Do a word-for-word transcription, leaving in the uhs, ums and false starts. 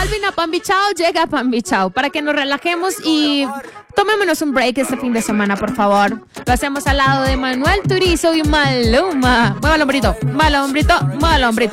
Balvin a Pambichao, llega a Pambichao para que nos relajemos y tomémonos un break este fin de semana, por favor. Lo hacemos al lado de Manuel Turizo y Maluma. Mueva el hombrito, mueva el hombrito, mueva el hombrito.